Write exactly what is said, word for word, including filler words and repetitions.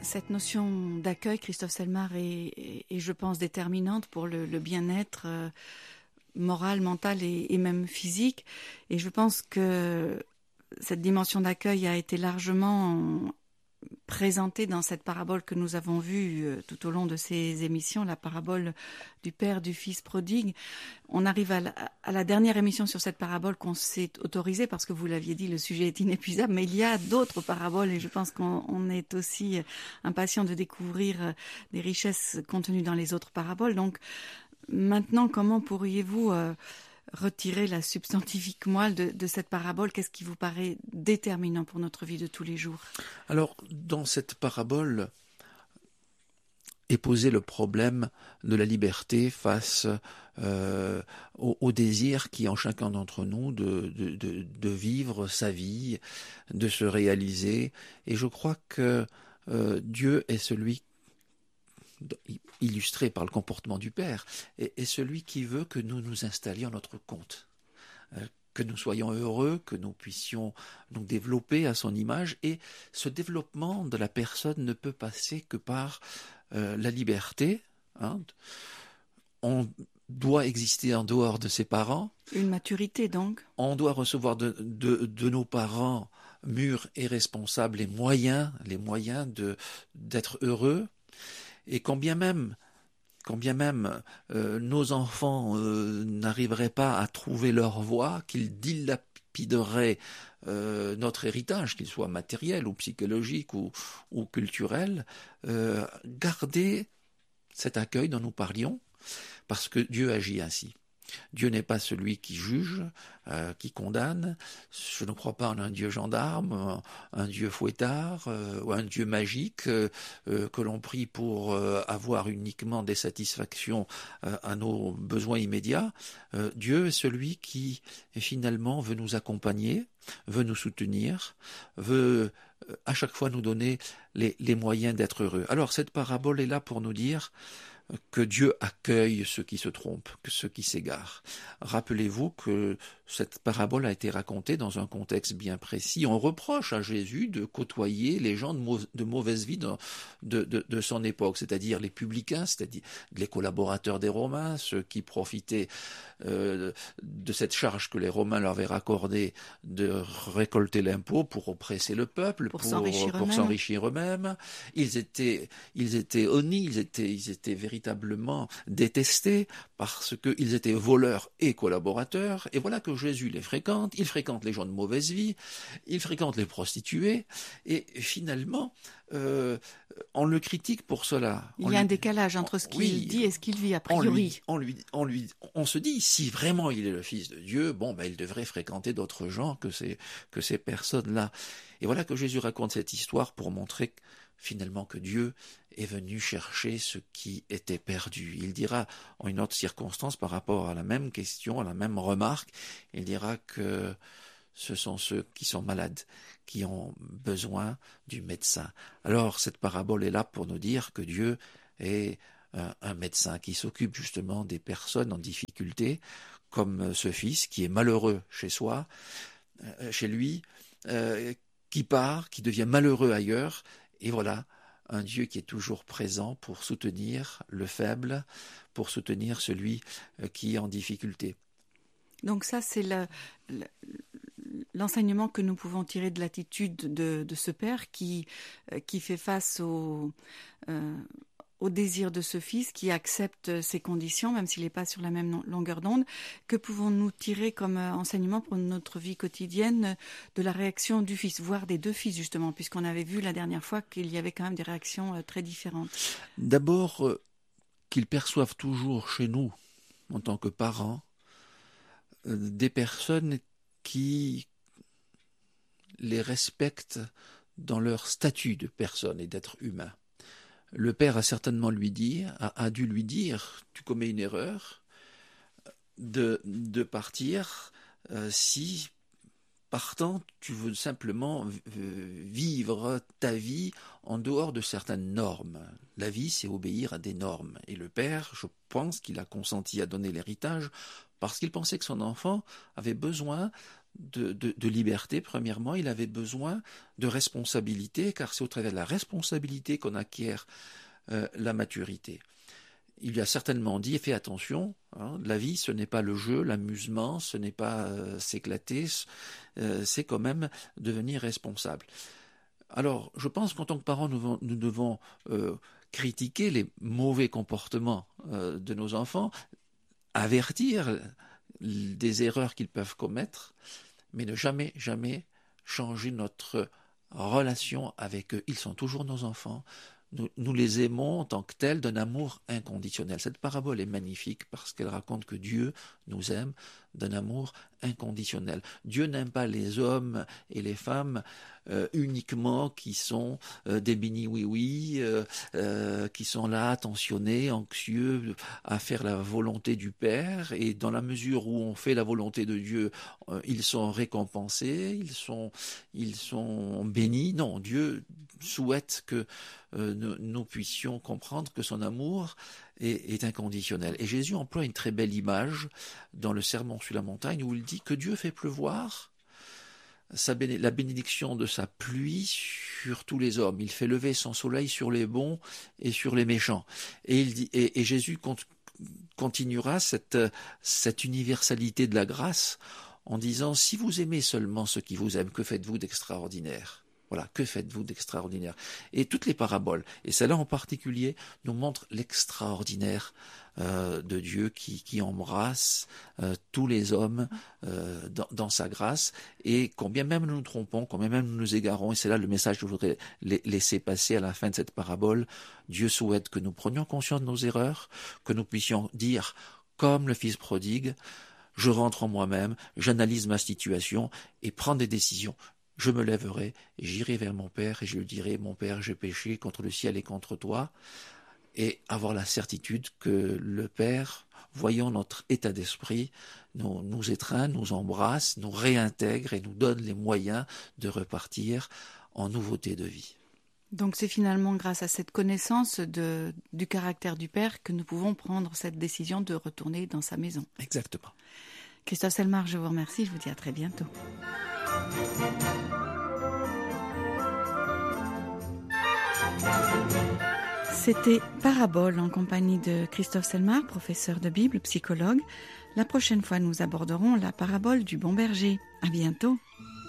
Cette notion d'accueil, Christophe Selmar, est, est, est, je pense, déterminante pour le, le bien-être euh, moral, mental et, et même physique. Et je pense que cette dimension d'accueil a été largement présentée dans cette parabole que nous avons vue euh, tout au long de ces émissions, la parabole du Père, du Fils prodigue. On arrive à la, à la dernière émission sur cette parabole qu'on s'est autorisée, parce que vous l'aviez dit, le sujet est inépuisable, mais il y a d'autres paraboles et je pense qu'on on est aussi impatient de découvrir des richesses contenues dans les autres paraboles. Donc maintenant, comment pourriez-vous euh, retirer la substantifique moelle de, de cette parabole? Qu'est-ce qui vous paraît déterminant pour notre vie de tous les jours? Alors, dans cette parabole est posé le problème de la liberté face euh, au, au désir qui est en chacun d'entre nous de, de, de, de vivre sa vie, de se réaliser. Et je crois que euh, Dieu est celui, illustré par le comportement du Père, est, est celui qui veut que nous nous installions à notre compte. Euh, que nous soyons heureux, que nous puissions nous développer à son image. Et ce développement de la personne ne peut passer que par euh, la liberté. Hein. On doit exister en dehors de ses parents. Une maturité donc. On doit recevoir de, de, de nos parents mûrs et responsables les moyens, les moyens de, d'être heureux. Et quand bien même Quand bien même euh, nos enfants euh, n'arriveraient pas à trouver leur voie, qu'ils dilapideraient euh, notre héritage, qu'il soit matériel ou psychologique ou, ou culturel, euh, garder cet accueil dont nous parlions, parce que Dieu agit ainsi. Dieu n'est pas celui qui juge, euh, qui condamne. Je ne crois pas en un Dieu gendarme, un, un Dieu fouettard, euh, ou un Dieu magique euh, euh, que l'on prie pour euh, avoir uniquement des satisfactions euh, à nos besoins immédiats. Euh, Dieu est celui qui finalement veut nous accompagner, veut nous soutenir, veut euh, à chaque fois nous donner les, les moyens d'être heureux. Alors cette parabole est là pour nous dire que Dieu accueille ceux qui se trompent, que ceux qui s'égarent. Rappelez-vous que cette parabole a été racontée dans un contexte bien précis. On reproche à Jésus de côtoyer les gens de, mau- de mauvaise vie de, de, de, de son époque, c'est-à-dire les publicains, c'est-à-dire les collaborateurs des Romains, ceux qui profitaient euh, de cette charge que les Romains leur avaient accordée de récolter l'impôt pour oppresser le peuple, pour, pour, s'enrichir, pour eux-mêmes. s'enrichir eux-mêmes. Ils étaient, ils étaient honnis, ils étaient, ils étaient véritablement détestés parce qu'ils étaient voleurs et collaborateurs. Et voilà que Jésus les fréquente, il fréquente les gens de mauvaise vie, il fréquente les prostituées, et finalement, euh, on le critique pour cela. Il on y a lui, un décalage entre ce qu'il oui, dit et ce qu'il vit a priori. On, lui, on, lui, on, lui, on se dit, si vraiment il est le Fils de Dieu, bon, ben, il devrait fréquenter d'autres gens que ces, que ces personnes-là. Et voilà que Jésus raconte cette histoire pour montrer finalement que Dieu est venu chercher ce qui était perdu. Il dira en une autre circonstance par rapport à la même question, à la même remarque, il dira que ce sont ceux qui sont malades, qui ont besoin du médecin. Alors cette parabole est là pour nous dire que Dieu est un, un médecin qui s'occupe justement des personnes en difficulté, comme ce fils qui est malheureux chez soi, euh, chez lui, euh, qui part, qui devient malheureux ailleurs. Et voilà, un Dieu qui est toujours présent pour soutenir le faible, pour soutenir celui qui est en difficulté. Donc ça, c'est le, le, l'enseignement que nous pouvons tirer de l'attitude de, de ce père qui, qui fait face au, euh, au désir de ce fils, qui accepte ses conditions, même s'il n'est pas sur la même longueur d'onde. Que pouvons-nous tirer comme enseignement pour notre vie quotidienne de la réaction du fils, voire des deux fils justement, puisqu'on avait vu la dernière fois qu'il y avait quand même des réactions très différentes? D'abord, euh, qu'ils perçoivent toujours chez nous, en tant que parents, euh, des personnes qui les respectent dans leur statut de personne et d'être humain. Le père a certainement lui dit, a, a dû lui dire, tu commets une erreur, de, de partir euh, si, partant, tu veux simplement vivre ta vie en dehors de certaines normes. La vie, c'est obéir à des normes. Et le père, je pense qu'il a consenti à donner l'héritage parce qu'il pensait que son enfant avait besoin de, de, de liberté, premièrement, il avait besoin de responsabilité, car c'est au travers de la responsabilité qu'on acquiert euh, la maturité. Il lui a certainement dit, fais attention, hein, la vie ce n'est pas le jeu, l'amusement, ce n'est pas euh, s'éclater, euh, c'est quand même devenir responsable. Alors, je pense qu'en tant que parents, nous devons, nous devons euh, critiquer les mauvais comportements euh, de nos enfants, avertir des erreurs qu'ils peuvent commettre, mais ne jamais, jamais changer notre relation avec eux. Ils sont toujours nos enfants. Nous, nous les aimons en tant que tels d'un amour inconditionnel. Cette parabole est magnifique parce qu'elle raconte que Dieu nous aime d'un amour inconditionnel. Dieu n'aime pas les hommes et les femmes euh, uniquement qui sont euh, des bini-oui-oui, euh, euh, qui sont là attentionnés, anxieux à faire la volonté du Père, et dans la mesure où on fait la volonté de Dieu, euh, ils sont récompensés, ils sont, ils sont bénis. Non, Dieu souhaite que euh, nous, nous puissions comprendre que son amour est, est inconditionnel. Et Jésus emploie une très belle image dans le Sermon sur la montagne où il dit que Dieu fait pleuvoir sa béné- la bénédiction de sa pluie sur tous les hommes. Il fait lever son soleil sur les bons et sur les méchants. Et, il dit, et, et Jésus compte, continuera cette, cette universalité de la grâce en disant, si vous aimez seulement ceux qui vous aiment, que faites-vous d'extraordinaire ? Voilà, que faites-vous d'extraordinaire ? Et toutes les paraboles, et celle-là en particulier, nous montrent l'extraordinaire euh, de Dieu qui, qui embrasse euh, tous les hommes euh, dans, dans sa grâce. Et combien même nous nous trompons, combien même nous nous égarons, et c'est là le message que je voudrais laisser passer à la fin de cette parabole, Dieu souhaite que nous prenions conscience de nos erreurs, que nous puissions dire, comme le fils prodigue, je rentre en moi-même, j'analyse ma situation et prendre des décisions. Je me lèverai, j'irai vers mon Père et je lui dirai, mon Père, j'ai péché contre le ciel et contre toi, et avoir la certitude que le Père, voyant notre état d'esprit, nous, nous étreint, nous embrasse, nous réintègre et nous donne les moyens de repartir en nouveauté de vie. Donc c'est finalement grâce à cette connaissance de, du caractère du Père que nous pouvons prendre cette décision de retourner dans sa maison. Exactement. Christophe Selmar, je vous remercie, je vous dis à très bientôt. C'était Parabole en compagnie de Christophe Selmar, professeur de Bible, psychologue. La prochaine fois, nous aborderons la parabole du bon berger. À bientôt.